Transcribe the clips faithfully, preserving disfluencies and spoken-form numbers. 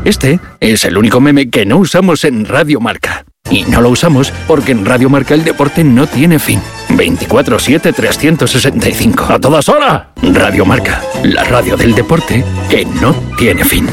Este es el único meme que no usamos en Radio Marca. Y no lo usamos porque en Radio Marca el deporte no tiene fin. veinticuatro siete trescientos sesenta y cinco. ¡A todas horas! Radio Marca, la radio del deporte que no tiene fin.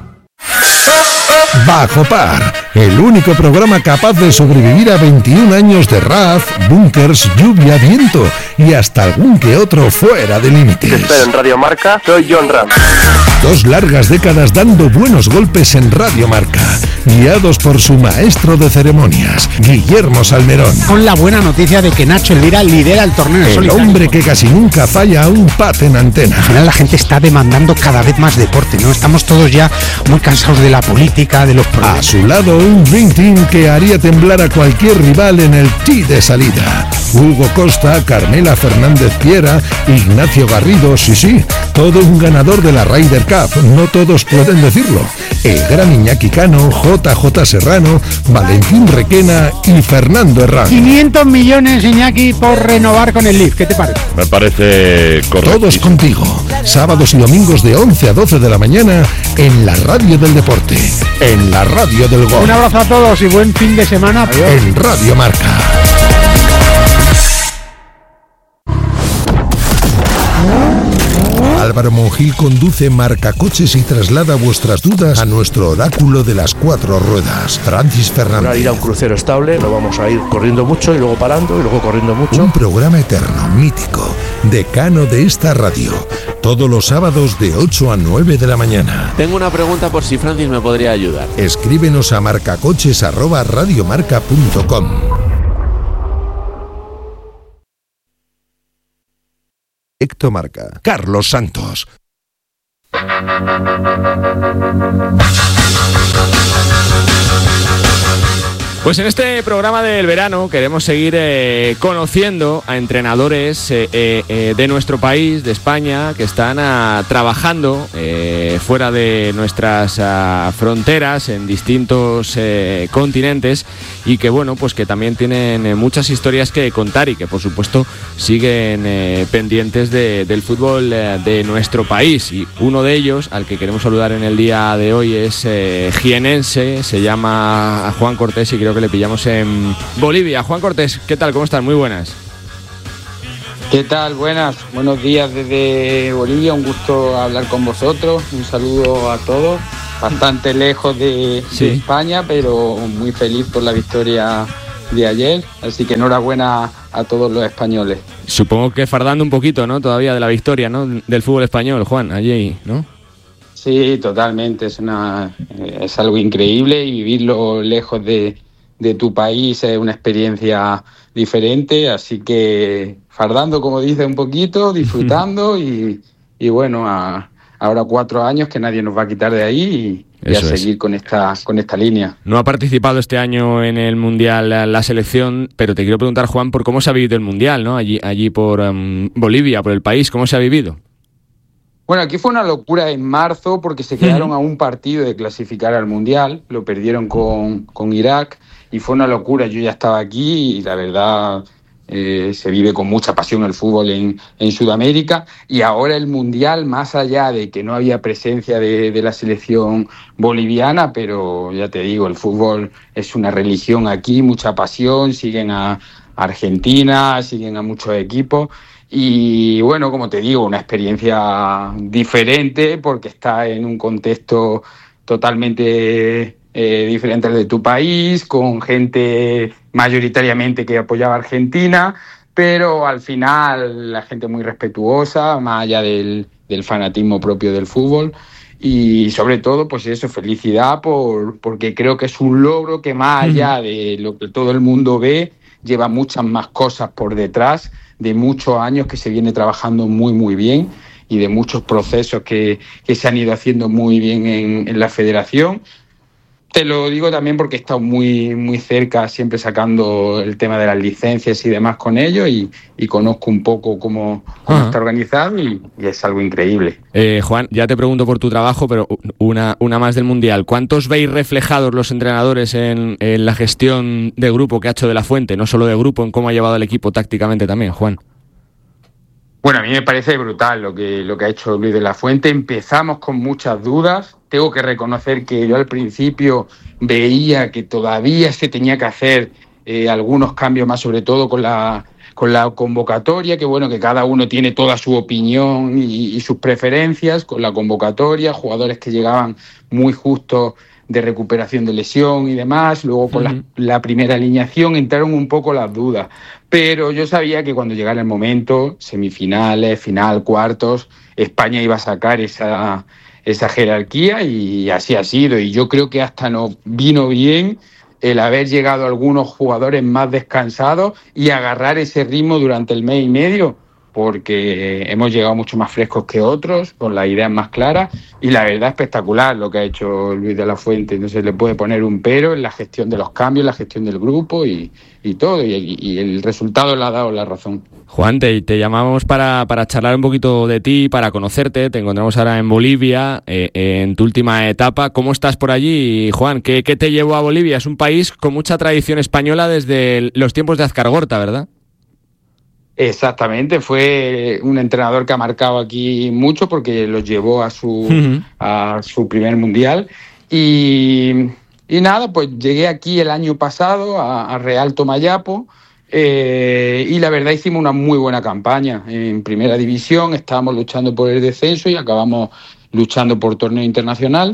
Bajo Par, el único programa capaz de sobrevivir a veintiún años de R A F, búnkers, lluvia, viento y hasta algún que otro fuera de límites. Te espero en Radio Marca, soy John Ram. Dos largas décadas dando buenos golpes en Radio Marca, guiados por su maestro de ceremonias, Guillermo Salmerón. Con la buena noticia de que Nacho Elvira lidera el torneo. El solitario. hombre que casi nunca falla a un pat en antena. Al final la gente está demandando cada vez más deporte, ¿no? Estamos todos ya muy cansados de la política, de los problemas. A su lado, un Dream Team que haría temblar a cualquier rival en el tee de salida. Hugo Costa, Carmela Fernández Piera, Ignacio Garrido, sí, sí, todo un ganador de la Ryder Cup, no todos pueden decirlo. El gran Iñaki Cano, J J Serrano, Valentín Requena y Fernando Herrán. quinientos millones, Iñaki, por renovar con el L I F, ¿qué te parece? Me parece correcto. Todos contigo, sábados y domingos de once a doce de la mañana en la radio del deporte, en la radio del gol. Un abrazo a todos y buen fin de semana. Adiós. En Radio Marca. Álvaro Monjil conduce Marcacoches y traslada vuestras dudas a nuestro oráculo de las cuatro ruedas, Francis Fernández. Para ir a un crucero estable, no vamos a ir corriendo mucho y luego parando y luego corriendo mucho. Un programa eterno, mítico, decano de esta radio, todos los sábados de ocho a nueve de la mañana. Tengo una pregunta por si Francis me podría ayudar. Escríbenos a marcacoches arroba radiomarca punto com. Marca, Carlos Santos. Pues en este programa del verano queremos seguir eh, conociendo a entrenadores eh, eh, de nuestro país, de España, que están ah, trabajando eh, fuera de nuestras ah, fronteras, en distintos eh, continentes, y que bueno, pues que también tienen eh, muchas historias que contar y que por supuesto siguen eh, pendientes de, del fútbol eh, de nuestro país. Y uno de ellos, al que queremos saludar en el día de hoy, es eh, jienense, se llama Juan Cortés y creo que le pillamos en Bolivia. Juan Cortés, ¿qué tal? ¿Cómo estás? Muy buenas. ¿Qué tal? Buenas. Buenos días desde Bolivia. Un gusto hablar con vosotros. Un saludo a todos. Bastante lejos de, sí. de España, pero muy feliz por la victoria de ayer. Así que enhorabuena a todos los españoles. Supongo que fardando un poquito, ¿no? Todavía de la victoria, ¿no? Del fútbol español, Juan, allí, ¿no? Sí, totalmente. Es una es algo increíble y vivirlo lejos de de tu país es una experiencia diferente, así que fardando, como dice, un poquito, disfrutando y, y bueno, a, ahora cuatro años que nadie nos va a quitar de ahí y, y a seguir es. con esta con esta línea. No ha participado este año en el Mundial la, la selección, pero te quiero preguntar, Juan, por cómo se ha vivido el Mundial, ¿no? Allí, allí por um, Bolivia, por el país, ¿cómo se ha vivido? Bueno, aquí fue una locura en marzo porque se quedaron a un partido de clasificar al Mundial, lo perdieron con, con Irak y fue una locura. Yo ya estaba aquí y la verdad eh, se vive con mucha pasión el fútbol en, en Sudamérica, y ahora el Mundial, más allá de que no había presencia de, de la selección boliviana, pero ya te digo, el fútbol es una religión aquí, mucha pasión, siguen a Argentina, siguen a muchos equipos. Y bueno, como te digo, una experiencia diferente porque está en un contexto totalmente eh, diferente al de tu país, con gente mayoritariamente que apoyaba a Argentina, pero al final la gente muy respetuosa, más allá del, del fanatismo propio del fútbol. Y sobre todo, pues eso, felicidad por porque creo que es un logro que más allá de lo que todo el mundo ve, lleva muchas más cosas por detrás, de muchos años que se viene trabajando muy, muy bien y de muchos procesos que, que se han ido haciendo muy bien en, en la federación. Te lo digo también porque he estado muy, muy cerca, siempre sacando el tema de las licencias y demás con ellos, y, y conozco un poco cómo, cómo está organizado y, y es algo increíble. Eh, Juan, ya te pregunto por tu trabajo, pero una, una más del Mundial. ¿Cuántos veis reflejados los entrenadores en, en la gestión de grupo que ha hecho De la Fuente? No solo de grupo, en cómo ha llevado el equipo tácticamente también, Juan. Bueno, a mí me parece brutal lo que, lo que ha hecho Luis de la Fuente. Empezamos con muchas dudas. Tengo que reconocer que yo al principio veía que todavía se tenía que hacer eh, algunos cambios más, sobre todo con la, con la convocatoria, que bueno, que cada uno tiene toda su opinión y, y sus preferencias con la convocatoria, jugadores que llegaban muy justos de recuperación de lesión y demás. Luego con uh-huh. la, la primera alineación entraron un poco las dudas. Pero yo sabía que cuando llegara el momento, semifinales, final, cuartos, España iba a sacar esa, esa jerarquía y así ha sido. Y yo creo que hasta nos vino bien el haber llegado a algunos jugadores más descansados y agarrar ese ritmo durante el mes y medio, porque hemos llegado mucho más frescos que otros, con las ideas más claras, y la verdad espectacular lo que ha hecho Luis de la Fuente. No se le puede poner un pero en la gestión de los cambios, la gestión del grupo y, y todo, y, y el resultado le ha dado la razón. Juan, te, te llamamos para, para charlar un poquito de ti, para conocerte. Te encontramos ahora en Bolivia, eh, en tu última etapa. ¿Cómo estás por allí, Juan? ¿Qué, qué te llevó a Bolivia? Es un país con mucha tradición española desde los tiempos de Azcargorta, ¿verdad? Exactamente, fue un entrenador que ha marcado aquí mucho porque los llevó a su, uh-huh. a su primer mundial. Y, y nada, pues llegué aquí el año pasado a, a Real Tomayapo eh, y la verdad hicimos una muy buena campaña. En primera división estábamos luchando por el descenso y acabamos luchando por torneo internacional.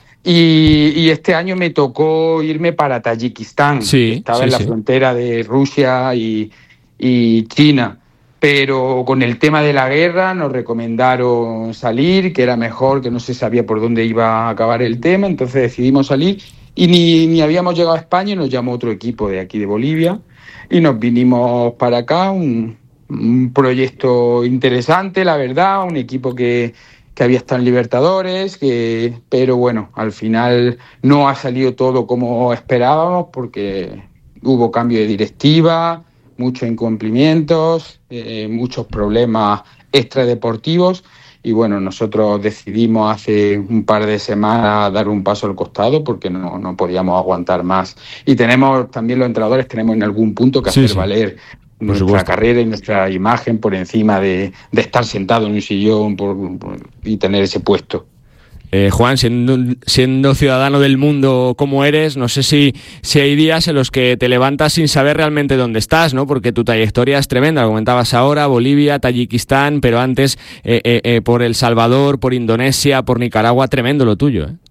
Y, y este año me tocó irme para Tayikistán, sí, que estaba sí, en la sí. frontera de Rusia y y China, pero con el tema de la guerra nos recomendaron salir, que era mejor, que no se sabía por dónde iba a acabar el tema, entonces decidimos salir y ni, ni habíamos llegado a España y nos llamó otro equipo de aquí de Bolivia y nos vinimos para acá, un, un proyecto interesante, la verdad, un equipo que, que había estado en Libertadores, que, pero bueno, al final no ha salido todo como esperábamos porque hubo cambio de directiva, muchos incumplimientos, eh, muchos problemas extradeportivos y bueno, nosotros decidimos hace un par de semanas dar un paso al costado porque no, no podíamos aguantar más. Y tenemos, también los entrenadores tenemos en algún punto que sí, hacer sí. valer por nuestra supuesto. carrera y nuestra imagen por encima de, de estar sentado en un sillón por, por, y tener ese puesto. Eh, Juan, siendo, siendo ciudadano del mundo como eres, no sé si, si hay días en los que te levantas sin saber realmente dónde estás, ¿no? Porque tu trayectoria es tremenda, lo comentabas ahora, Bolivia, Tayikistán, pero antes eh, eh, eh, por El Salvador, por Indonesia, por Nicaragua, tremendo lo tuyo, ¿eh?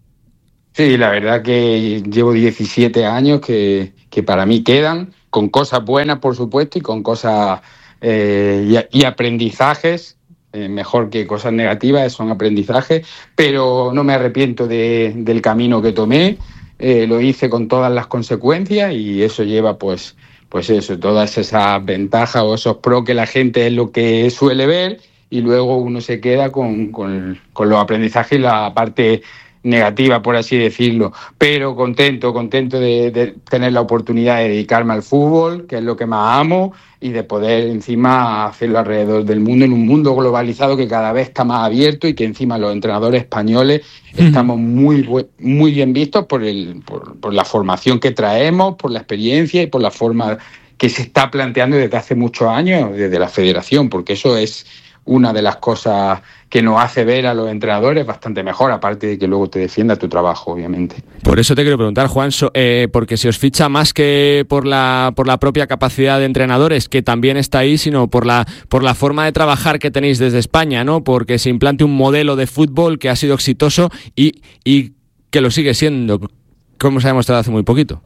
Sí, la verdad que llevo diecisiete años que, que para mí quedan, con cosas buenas, por supuesto, y con cosas eh, y, y aprendizajes. Eh, mejor que cosas negativas, son aprendizajes, pero no me arrepiento de, del camino que tomé, eh, lo hice con todas las consecuencias y eso lleva pues, pues eso, todas esas ventajas o esos pros que la gente es lo que suele ver y luego uno se queda con, con, con los aprendizajes y la parte negativa, por así decirlo, pero contento, contento de, de tener la oportunidad de dedicarme al fútbol, que es lo que más amo, y de poder encima hacerlo alrededor del mundo, en un mundo globalizado que cada vez está más abierto y que encima los entrenadores españoles uh-huh. estamos muy, muy bien vistos por, el, por, por la formación que traemos, por la experiencia y por la forma que se está planteando desde hace muchos años desde la federación, porque eso es una de las cosas que nos hace ver a los entrenadores bastante mejor, aparte de que luego te defienda tu trabajo, obviamente. Por eso te quiero preguntar, Juan, so, eh, porque se os ficha más que por la por la propia capacidad de entrenadores, que también está ahí, sino por la por la forma de trabajar que tenéis desde España, ¿no? Porque se implante un modelo de fútbol que ha sido exitoso y, y que lo sigue siendo, como se ha demostrado hace muy poquito.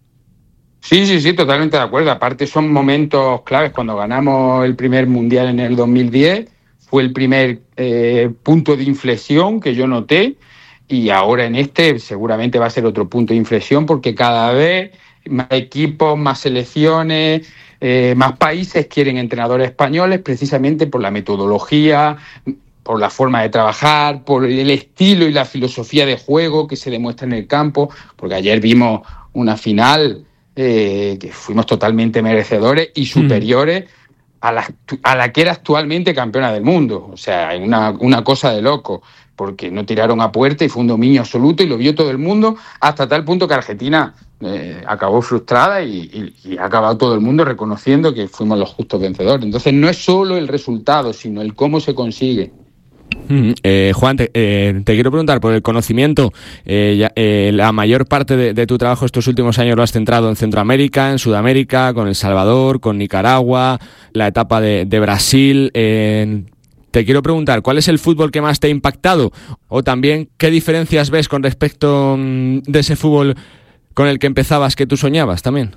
Sí, sí, sí, totalmente de acuerdo. Aparte son momentos claves. Cuando ganamos el primer mundial en el dos mil diez, fue el primer eh, punto de inflexión que yo noté y ahora en este seguramente va a ser otro punto de inflexión porque cada vez más equipos, más selecciones, eh, más países quieren entrenadores españoles precisamente por la metodología, por la forma de trabajar, por el estilo y la filosofía de juego que se demuestra en el campo, porque ayer vimos una final eh, que fuimos totalmente merecedores y superiores mm. a, la, a la que era actualmente campeona del mundo. O sea, una, una cosa de loco, porque no tiraron a puerta y fue un dominio absoluto y lo vio todo el mundo, hasta tal punto que Argentina eh, acabó frustrada y, y, y ha acabado todo el mundo reconociendo que fuimos los justos vencedores. Entonces no es solo el resultado, sino el cómo se consigue. Mm, eh, Juan, te, eh, te quiero preguntar por el conocimiento. Eh, ya, eh, la mayor parte de, de tu trabajo estos últimos años lo has centrado en Centroamérica, en Sudamérica, con El Salvador, con Nicaragua, la etapa de, de Brasil. Eh, te quiero preguntar, ¿cuál es el fútbol que más te ha impactado? O también, ¿qué diferencias ves con respecto mm, de ese fútbol con el que empezabas, que tú soñabas también?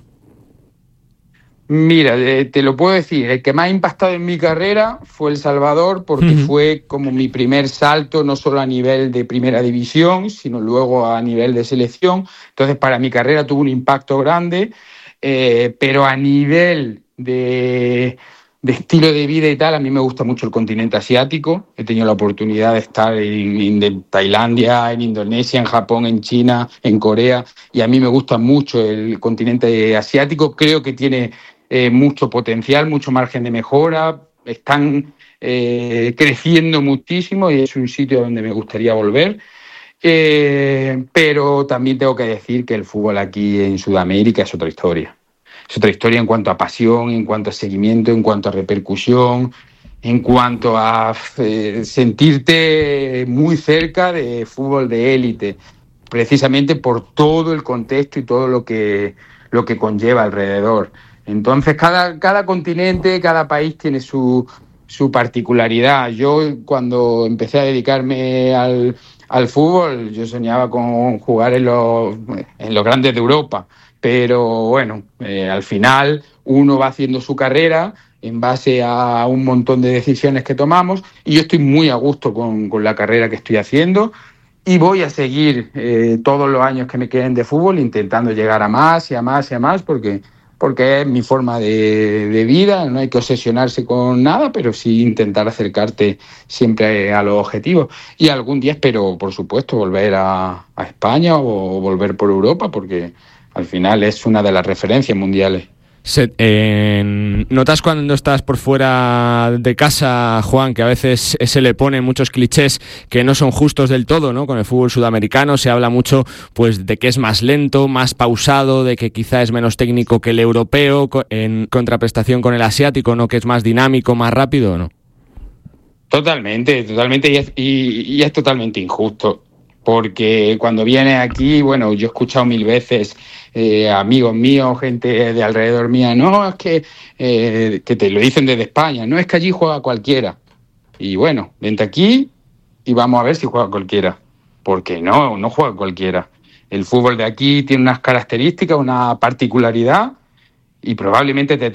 Mira, te lo puedo decir, el que más ha impactado en mi carrera fue El Salvador, porque uh-huh. fue como mi primer salto, no solo a nivel de primera división, sino luego a nivel de selección. Entonces, para mi carrera tuvo un impacto grande, eh, pero a nivel de, de estilo de vida y tal, a mí me gusta mucho el continente asiático. He tenido la oportunidad de estar en, en Tailandia, en Indonesia, en Japón, en China, en Corea, y a mí me gusta mucho el continente asiático. Creo que tiene Eh, mucho potencial, mucho margen de mejora, están eh, creciendo muchísimo y es un sitio donde me gustaría volver. Eh, pero también tengo que decir que el fútbol aquí en Sudamérica es otra historia. Es otra historia en cuanto a pasión, en cuanto a seguimiento, en cuanto a repercusión, en cuanto a eh, sentirte muy cerca de fútbol de élite, precisamente por todo el contexto y todo lo que, lo que conlleva alrededor. Entonces, cada, cada continente, cada país tiene su, su particularidad. Yo, cuando empecé a dedicarme al, al fútbol, yo soñaba con jugar en los, en los grandes de Europa. Pero, bueno, eh, al final uno va haciendo su carrera en base a un montón de decisiones que tomamos y yo estoy muy a gusto con, con la carrera que estoy haciendo y voy a seguir eh, todos los años que me queden de fútbol intentando llegar a más y a más y a más porque... porque es mi forma de, de vida, no hay que obsesionarse con nada, pero sí intentar acercarte siempre a los objetivos. Y algún día espero, por supuesto, volver a, a España o volver por Europa, porque al final es una de las referencias mundiales. Se, eh, ¿Notas cuando estás por fuera de casa, Juan, que a veces se le ponen muchos clichés que no son justos del todo, ¿no? Con el fútbol sudamericano se habla mucho pues de que es más lento, más pausado, de que quizá es menos técnico que el europeo, en contraprestación con el asiático, ¿no? Que es más dinámico, más rápido, ¿no? Totalmente, totalmente, y es, y, y es totalmente injusto. Porque cuando vienes aquí, bueno, yo he escuchado mil veces eh, amigos míos, gente de alrededor mía, no, es que, eh, que te lo dicen desde España, no es que allí juega cualquiera. Y bueno, vente aquí y vamos a ver si juega cualquiera. Porque no, no juega cualquiera. El fútbol de aquí tiene unas características, una particularidad y probablemente te